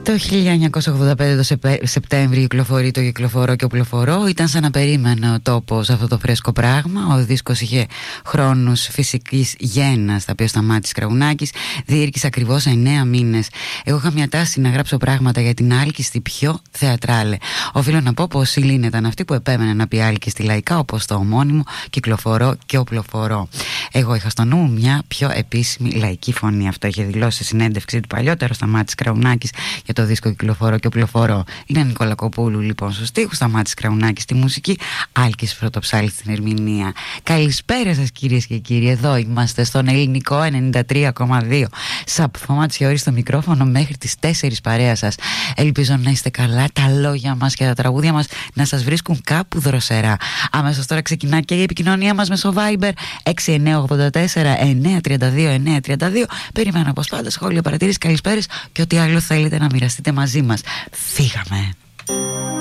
Το 1985 το Σεπτέμβρη κυκλοφορεί το Κυκλοφορώ και Οπλοφορώ. Ήταν σαν να περίμενε ο τόπος αυτό το φρέσκο πράγμα. Ο δίσκος είχε χρόνους φυσικής γέννας, τα οποία σταμάτησε Κραουνάκης. Διήρκησε ακριβώς 9 μήνες. Εγώ είχα μια τάση να γράψω πράγματα για την άλκιστη πιο θεατράλε. Οφείλω να πω πως η Λίνα ήταν αυτή που επέμενε να πει άλκιστη λαϊκά, όπως το ομώνυμο Κυκλοφορώ και Οπλοφορώ. Εγώ είχα στο νου μου μια πιο επίσημη λαϊκή φωνή. Αυτό είχε δηλώσει σε συνέντευξη του παλιότερο Σταμάτης Κραουνάκης για το δίσκο Κυκλοφορώ και Οπλοφορώ. Είναι Νικολακοπούλου λοιπόν στους στίχους, Σταμάτης Κραουνάκης στη μουσική, Άλκης Πρωτοψάλης στην ερμηνεία. Καλησπέρα σας κυρίες και κύριοι, εδώ είμαστε στον Ελληνικό 93,2. Σαπφωμάτσιόρι στο μικρόφωνο μέχρι τις 4 παρέα σας. Ελπίζω να είστε καλά, τα λόγια μας και τα τραγούδια μας να σας βρίσκουν κάπου δροσερά. Αμέσως τώρα ξεκινά και η επικοινωνία μας μέσω Viber 6984-932-932. Περιμένω όπως πάντα σχόλια, παρατηρήσεις, καλησπέρες και ό,τι άλλο θέλετε να μοιραστείτε μαζί μας. Φύγαμε.